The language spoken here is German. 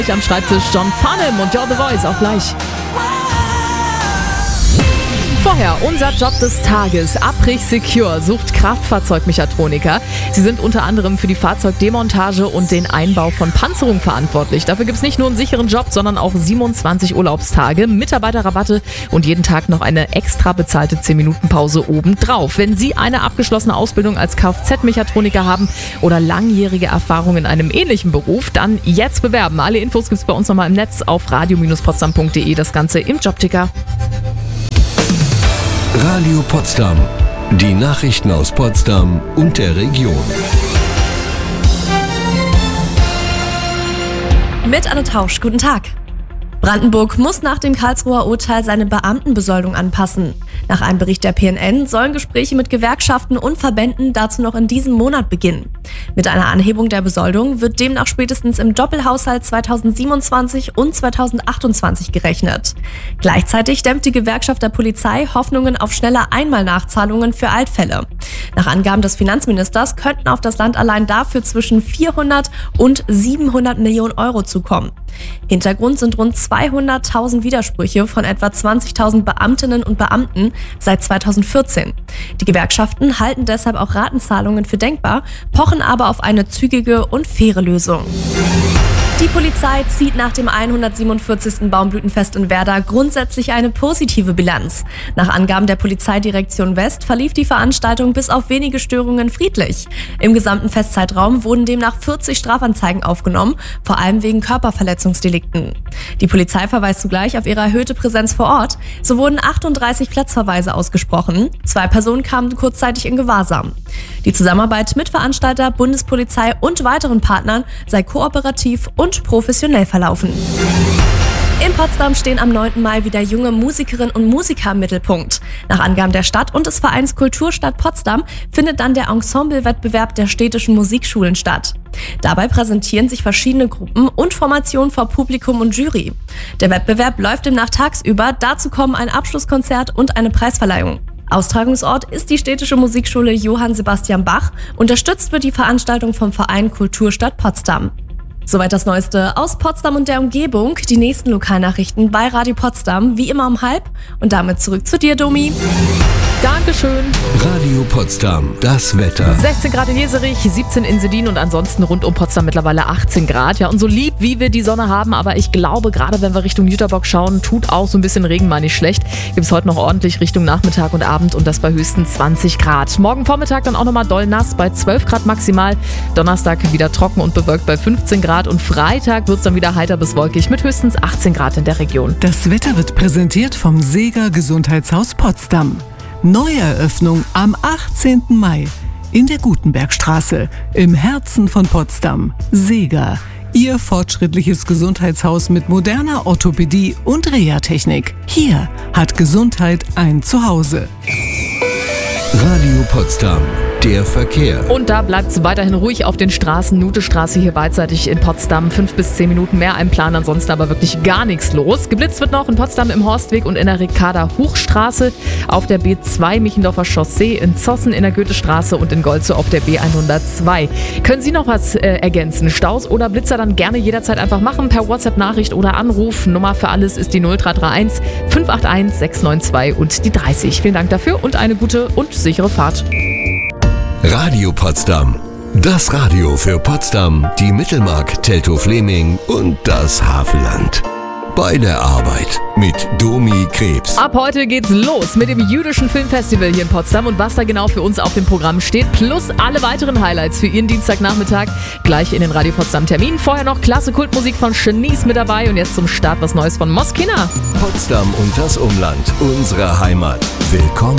Am Schreibtisch John Farnham und You're the Voice, auch gleich. Vorher unser Job des Tages. Aprich Secure sucht Kraftfahrzeugmechatroniker. Sie sind unter anderem für die Fahrzeugdemontage und den Einbau von Panzerung verantwortlich. Dafür gibt es nicht nur einen sicheren Job, sondern auch 27 Urlaubstage, Mitarbeiterrabatte und jeden Tag noch eine extra bezahlte 10-Minuten-Pause obendrauf. Wenn Sie eine abgeschlossene Ausbildung als Kfz-Mechatroniker haben oder langjährige Erfahrung in einem ähnlichen Beruf, dann jetzt bewerben. Alle Infos gibt es bei uns nochmal im Netz auf radio-potsdam.de. Das Ganze im Jobticker. Radio Potsdam. Die Nachrichten aus Potsdam und der Region. Mit Anne Tausch, guten Tag. Brandenburg muss nach dem Karlsruher Urteil seine Beamtenbesoldung anpassen. Nach einem Bericht der PNN sollen Gespräche mit Gewerkschaften und Verbänden dazu noch in diesem Monat beginnen. Mit einer Anhebung der Besoldung wird demnach spätestens im Doppelhaushalt 2027 und 2028 gerechnet. Gleichzeitig dämpft die Gewerkschaft der Polizei Hoffnungen auf schnelle Einmalnachzahlungen für Altfälle. Nach Angaben des Finanzministers könnten auf das Land allein dafür zwischen 400 und 700 Millionen Euro zukommen. Hintergrund sind rund 200.000 Widersprüche von etwa 20.000 Beamtinnen und Beamten seit 2014. Die Gewerkschaften halten deshalb auch Ratenzahlungen für denkbar, pochen aber auf eine zügige und faire Lösung. Die Polizei zieht nach dem 147. Baumblütenfest in Werder grundsätzlich eine positive Bilanz. Nach Angaben der Polizeidirektion West verlief die Veranstaltung bis auf wenige Störungen friedlich. Im gesamten Festzeitraum wurden demnach 40 Strafanzeigen aufgenommen, vor allem wegen Körperverletzungsdelikten. Die Polizei verweist zugleich auf ihre erhöhte Präsenz vor Ort. So wurden 38 Platzverweise ausgesprochen. 2 Personen kamen kurzzeitig in Gewahrsam. Die Zusammenarbeit mit Veranstalter, Bundespolizei und weiteren Partnern sei kooperativ und professionell verlaufen. In Potsdam stehen am 9. Mai wieder junge Musikerinnen und Musiker im Mittelpunkt. Nach Angaben der Stadt und des Vereins Kulturstadt Potsdam findet dann der Ensemblewettbewerb der städtischen Musikschulen statt. Dabei präsentieren sich verschiedene Gruppen und Formationen vor Publikum und Jury. Der Wettbewerb läuft demnach tagsüber, dazu kommen ein Abschlusskonzert und eine Preisverleihung. Austragungsort ist die städtische Musikschule Johann Sebastian Bach. Unterstützt wird die Veranstaltung vom Verein Kulturstadt Potsdam. Soweit das Neueste aus Potsdam und der Umgebung. Die nächsten Lokalnachrichten bei Radio Potsdam, wie immer um 12:30. Und damit zurück zu dir, Domi. Dankeschön. Radio Potsdam, das Wetter. 16 Grad in Jeserich, 17 in Sedin und ansonsten rund um Potsdam mittlerweile 18 Grad. Ja, und so lieb, wie wir die Sonne haben, aber ich glaube, gerade wenn wir Richtung Jüterbock schauen, tut auch so ein bisschen Regen mal nicht schlecht. Gibt es heute noch ordentlich Richtung Nachmittag und Abend und das bei höchstens 20 Grad. Morgen Vormittag dann auch nochmal doll nass bei 12 Grad maximal. Donnerstag wieder trocken und bewölkt bei 15 Grad und Freitag wird es dann wieder heiter bis wolkig mit höchstens 18 Grad in der Region. Das Wetter wird präsentiert vom Seeger Gesundheitshaus Potsdam. Neueröffnung am 18. Mai in der Gutenbergstraße im Herzen von Potsdam. Seeger, Ihr fortschrittliches Gesundheitshaus mit moderner Orthopädie und Reha-Technik. Hier hat Gesundheit ein Zuhause. Radio Potsdam, der Verkehr. Und da bleibt es weiterhin ruhig auf den Straßen. Nutestraße hier beidseitig in Potsdam. 5 bis 10 Minuten mehr einplanen, ansonsten aber wirklich gar nichts los. Geblitzt wird noch in Potsdam im Horstweg und in der Ricarda-Huchstraße, auf der B2 Michendorfer Chaussee, in Zossen in der Goethestraße und in Golzow auf der B102. Können Sie noch was ergänzen? Staus oder Blitzer dann gerne jederzeit einfach machen per WhatsApp-Nachricht oder Anruf. Nummer für alles ist die 0331 581 692 und die 30. Vielen Dank dafür und eine gute und sichere Fahrt. Radio Potsdam. Das Radio für Potsdam, die Mittelmark, Teltow-Fleming und das Havelland. Bei der Arbeit mit Domi Krebs. Ab heute geht's los mit dem Jüdischen Filmfestival hier in Potsdam und was da genau für uns auf dem Programm steht, plus alle weiteren Highlights für Ihren Dienstagnachmittag gleich in den Radio Potsdam Termin. Vorher noch klasse Kultmusik von Genies mit dabei und jetzt zum Start was Neues von Moskina. Potsdam und das Umland, unsere Heimat. Willkommen